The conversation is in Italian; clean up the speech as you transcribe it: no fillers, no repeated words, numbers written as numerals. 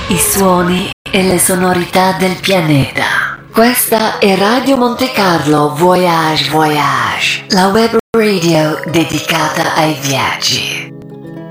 i suoni e le sonorità del pianeta. Questa è Radio Monte Carlo Voyage Voyage, la web radio dedicata ai viaggi.